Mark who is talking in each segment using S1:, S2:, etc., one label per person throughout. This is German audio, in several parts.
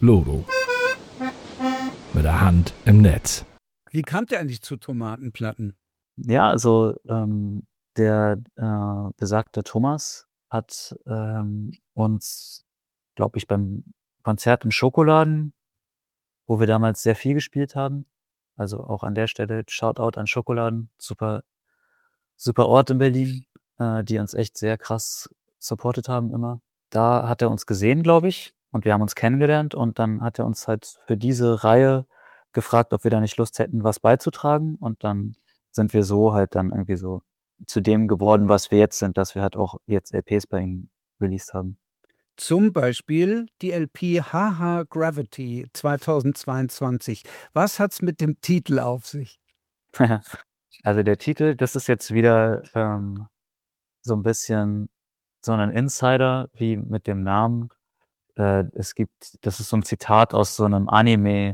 S1: Lodo. Mit der Hand im Netz.
S2: Wie kamt ihr eigentlich zu Tomatenplatten?
S3: Ja, also der besagte Thomas hat uns, glaube ich, beim Konzert im Schokoladen, wo wir damals sehr viel gespielt haben, also auch an der Stelle Shoutout an Schokoladen, super, super Ort in Berlin, die uns echt sehr krass supportet haben immer. Da hat er uns gesehen, glaube ich, und wir haben uns kennengelernt und dann hat er uns halt für diese Reihe gefragt, ob wir da nicht Lust hätten, was beizutragen, und dann sind wir so halt dann irgendwie so zu dem geworden, was wir jetzt sind, dass wir halt auch jetzt LPs bei ihm released haben.
S2: Zum Beispiel die LP Haha Gravity 2022. Was hat's mit dem Titel auf sich?
S3: Also der Titel, das ist jetzt wieder so ein bisschen so ein Insider wie mit dem Namen. Das ist so ein Zitat aus so einem Anime,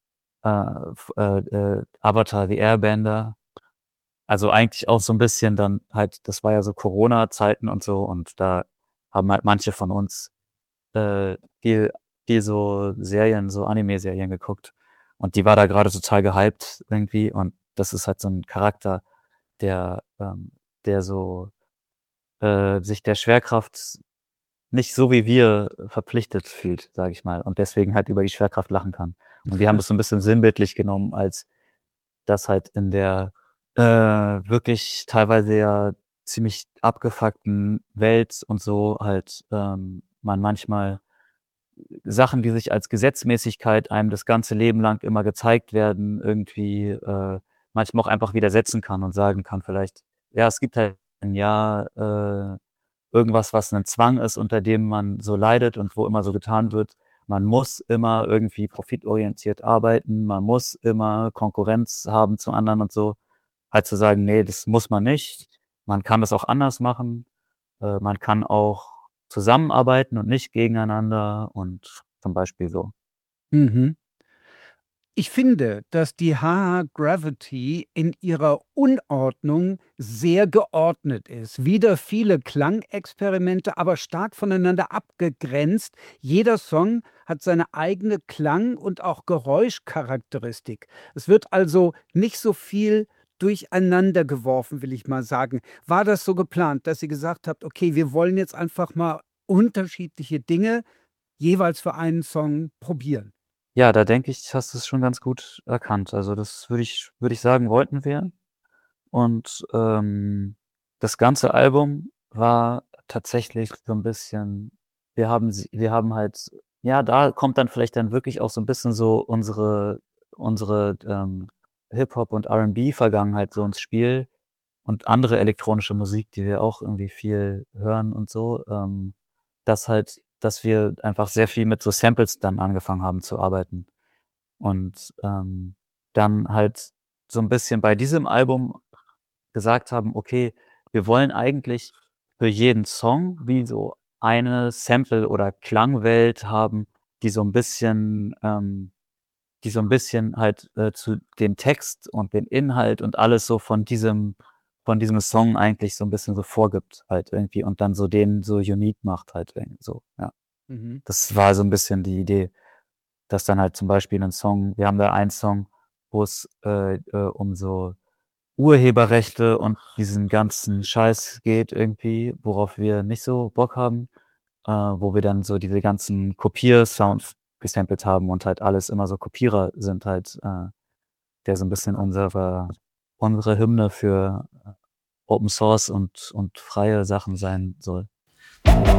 S3: Avatar the Airbender. Also eigentlich auch so ein bisschen dann halt, das war ja so Corona-Zeiten und so, und da haben halt manche von uns viel, viel so Serien, so Anime-Serien geguckt. Und die war da gerade total gehypt irgendwie. Und das ist halt so ein Charakter, der so sich der Schwerkraft nicht so wie wir verpflichtet fühlt, sage ich mal. Und deswegen halt über die Schwerkraft lachen kann. Und wir haben das so ein bisschen sinnbildlich genommen, als das halt in der wirklich teilweise ja ziemlich abgefuckten Welt und so halt man manchmal Sachen, die sich als Gesetzmäßigkeit einem das ganze Leben lang immer gezeigt werden, irgendwie manchmal auch einfach widersetzen kann und sagen kann vielleicht, ja, es gibt halt ein Jahr irgendwas, was ein Zwang ist, unter dem man so leidet und wo immer so getan wird, man muss immer irgendwie profitorientiert arbeiten, man muss immer Konkurrenz haben zu anderen und so. Halt zu sagen, nee, das muss man nicht. Man kann das auch anders machen. Man kann auch zusammenarbeiten und nicht gegeneinander und zum Beispiel so.
S2: Mhm. Ich finde, dass die Haha Gravity in ihrer Unordnung sehr geordnet ist. Wieder viele Klangexperimente, aber stark voneinander abgegrenzt. Jeder Song hat seine eigene Klang- und auch Geräuschcharakteristik. Es wird also nicht so viel durcheinander geworfen, will ich mal sagen. War das so geplant, dass ihr gesagt habt: „Okay, wir wollen jetzt einfach mal unterschiedliche Dinge jeweils für einen Song probieren?“
S3: Ja, da denke ich, hast du es schon ganz gut erkannt. Also das würde ich sagen, wollten wir. Und das ganze Album war tatsächlich so ein bisschen, wir haben halt, ja, da kommt dann vielleicht dann wirklich auch so ein bisschen so unsere Hip-Hop und R&B-Vergangenheit so ins Spiel und andere elektronische Musik, die wir auch irgendwie viel hören und so, dass wir einfach sehr viel mit so Samples dann angefangen haben zu arbeiten. Und dann halt so ein bisschen bei diesem Album gesagt haben: „Okay, wir wollen eigentlich für jeden Song wie so eine Sample oder Klangwelt haben, die so 'n bisschen halt zu dem Text und dem Inhalt und alles so von diesem Song eigentlich so 'n bisschen so vorgibt halt irgendwie und dann so den so unique macht halt irgendwie so“, ja.
S2: Mhm.
S3: Das war so 'n bisschen die Idee, dass dann halt zum Beispiel 'nen Song, wir haben da einen Song, wo es um so Urheberrechte und diesen ganzen Scheiß geht irgendwie, worauf wir nicht so Bock haben, wo wir dann so diese ganzen Kopiersounds gesampelt haben und halt alles immer so Kopierer sind halt, der so 'n bisschen unsere Hymne für Open Source und freie Sachen sein soll.